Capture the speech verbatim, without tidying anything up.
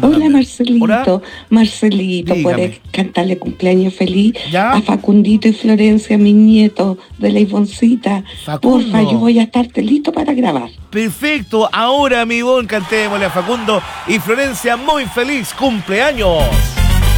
Marcelito. Hola, también. Marcelito. Hola. Marcelito, Dígame. ¿puedes cantarle cumpleaños feliz ¿Ya? a Facundito y Florencia, mis nietos de la Ivoncita? Facundo. Porfa, yo voy a estarte listo para grabar. Perfecto, ahora mi bon, cantémosle a Facundo y Florencia, muy feliz cumpleaños.